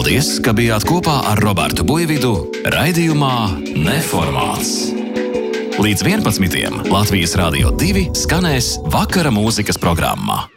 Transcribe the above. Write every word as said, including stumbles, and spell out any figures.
Paldies, ka bijāt kopā ar Robertu Buividu raidījumā Neformāls. Līdz vienpadsmitiem Latvijas Rādio divi skanēs vakara mūzikas programma.